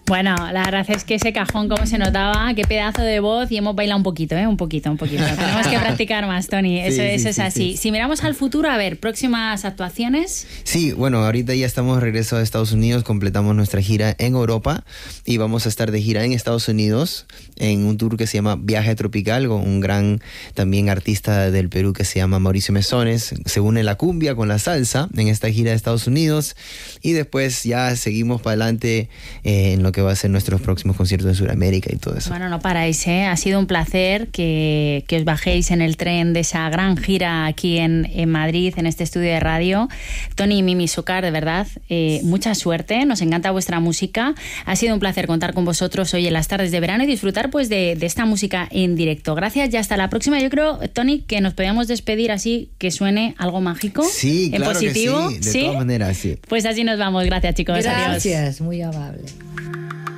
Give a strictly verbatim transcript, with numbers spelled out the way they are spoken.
Bueno, la verdad es que ese cajón, como se notaba, qué pedazo de voz, y hemos bailado un poquito, ¿eh? Un poquito, un poquito. Tenemos que practicar más, Tony. Eso, sí, eso sí, es sí, así. Sí. Si miramos al futuro, a ver, próximas actuaciones. Sí, bueno, ahorita ya estamos de regreso a Estados Unidos, completamos nuestra gira en Europa y vamos a estar de gira en Estados Unidos en un tour que se llama Viaje Tropical con un gran también artista del Perú que se llama Mauricio Mesones. Se une la cumbia con la salsa en esta gira de Estados Unidos y después ya seguimos para adelante eh, en lo que va a ser nuestros próximos conciertos en Sudamérica y todo eso. Bueno, no paráis, ¿eh? Ha sido un placer que, que os bajéis en el tren de esa gran gira aquí en, en Madrid, en este estudio de radio. Tony y Mimi Zúcar, de verdad, eh, mucha suerte, nos encanta vuestra música. Ha sido un placer contar con vosotros hoy en las tardes de verano y disfrutar pues de, de esta música en directo. Gracias y hasta la próxima. Yo creo, Tony, que nos podíamos despedir así, que suene algo mágico. Sí, en claro positivo. que sí, de ¿Sí? todas maneras, sí. Pues así nos vamos. Gracias, chicos. Gracias, Adiós. Muy amable.